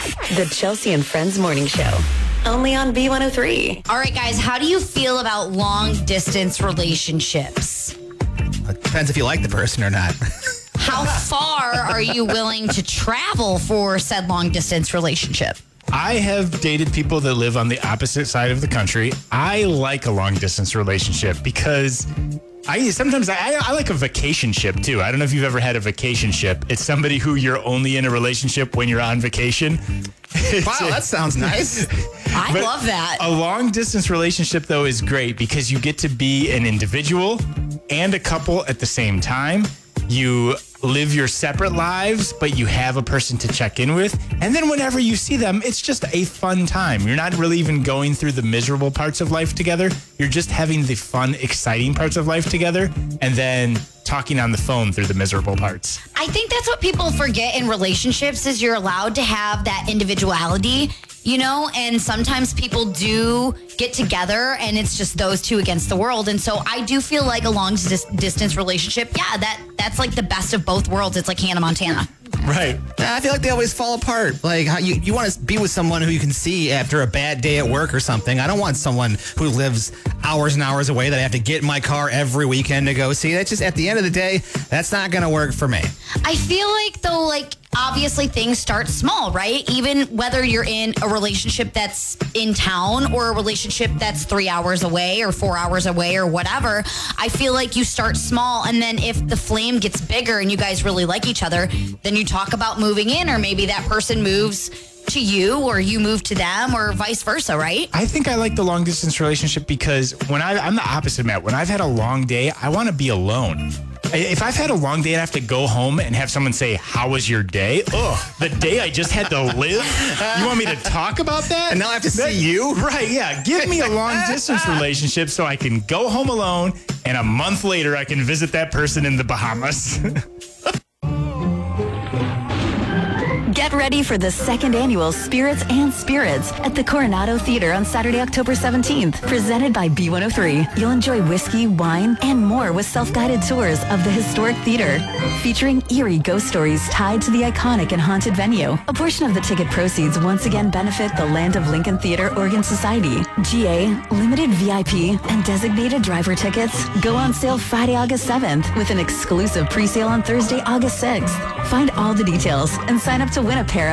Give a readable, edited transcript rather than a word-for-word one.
The Chelsea and Friends Morning Show. Only on B103. All right, guys, how do you feel about long-distance relationships? It depends if you like the person or not. How far are you willing to travel for said long-distance relationship? I have dated people that live on the opposite side of the country. I like a long-distance relationship because sometimes I like a vacation ship too. I don't know if you've ever had a vacation ship. It's somebody who you're only in a relationship when you're on vacation. Wow, that sounds nice. I love that. A long-distance relationship, though, is great because you get to be an individual and a couple at the same time. You live your separate lives, but you have a person to check in with. And then whenever you see them, it's just a fun time. You're not really even going through the miserable parts of life together. You're just having the fun, exciting parts of life together and then talking on the phone through the miserable parts. I think that's what people forget in relationships is you're allowed to have that individuality, you know, and sometimes people do get together and it's just those two against the world. And so I do feel like a long distance relationship, that's like the best of both worlds. It's like Hannah Montana. Right. I feel like they always fall apart. Like how you want to be with someone who you can see after a bad day at work or something. I don't want someone who lives hours and hours away that I have to get in my car every weekend to go see. That's just, at the end of the day, that's not going to work for me. I feel like, though, like, obviously things start small, right? Even whether you're in a relationship that's in town or a relationship that's 3 hours away or 4 hours away or whatever, I feel like you start small. And then if the flame gets bigger and you guys really like each other, then you talk about moving in, or maybe that person moves to you or you move to them or vice versa, right? I think I like the long distance relationship because when I'm the opposite, Matt. When I've had a long day, I want to be alone. If I've had a long day and I have to go home and have someone say, "How was your day?" Oh, the day I just had to live? You want me to talk about that? And now I have to see you? Right, yeah. Give me a long distance relationship so I can go home alone and a month later I can visit that person in the Bahamas. Get ready for the second annual Spirits and Spirits at the Coronado Theater on Saturday, October 17th. Presented by B103. You'll enjoy whiskey, wine, and more with self-guided tours of the historic theater, featuring eerie ghost stories tied to the iconic and haunted venue. A portion of the ticket proceeds once again benefit the Land of Lincoln Theater Organ Society. GA, limited VIP, and designated driver tickets go on sale Friday, August 7th with an exclusive pre-sale on Thursday, August 6th. Find all the details and sign up to win a pair